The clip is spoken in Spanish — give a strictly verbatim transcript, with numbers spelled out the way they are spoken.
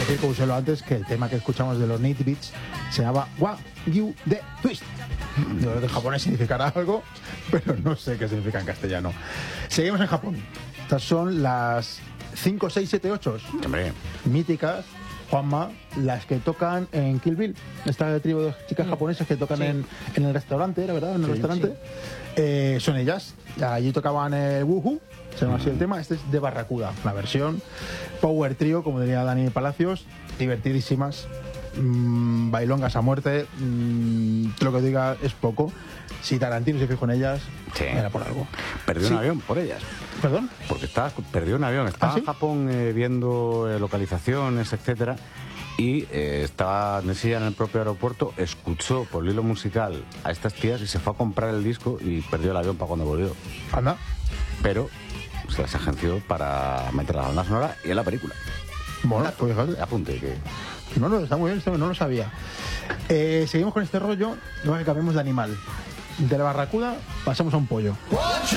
decir, como usé antes, que el tema que escuchamos de los Nitbeats se llama Wa Gyu de Twist. Yo creo que en japonés significará algo, pero no sé qué significa en castellano. Seguimos en Japón. Estas son las cinco, seis, siete, ocho Hombre. míticas, Juanma, las que tocan en Kill Bill. Esta tribu de chicas sí. japonesas que tocan sí. en, en el restaurante, ¿era verdad? En el sí, restaurante. Sí. Eh, son ellas. Allí tocaban el Woohoo, se llama así el tema. Este es de Barracuda, la versión Power Trio, como diría Dani Palacios, divertidísimas, mmm, bailongas a muerte, mmm, lo que diga es poco. Si Tarantino se fijó en ellas, sí. era por algo. Perdió sí. un avión por ellas. ¿Perdón? Porque estaba, perdió un avión. Estaba ¿Ah, sí? en Japón eh, viendo eh, localizaciones, etcétera. Y eh, estaba, no sé si en el propio aeropuerto, escuchó por el hilo musical a estas tías y se fue a comprar el disco y perdió el avión para cuando volvió. Anda. Pero se las agenció para meter la banda sonora y en la película. Bueno, pues fíjate. Apunte que... No, no, está muy bien, no lo sabía. Eh, seguimos con este rollo, luego que cambiemos de animal. De la barracuda pasamos a un pollo.